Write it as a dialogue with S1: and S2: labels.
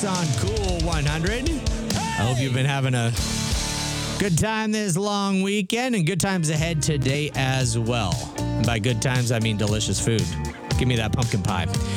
S1: Mix on Cool 100. I hope you've been having a good time this long weekend and good times ahead today as well. And by good times, I mean delicious food. Give me that pumpkin pie.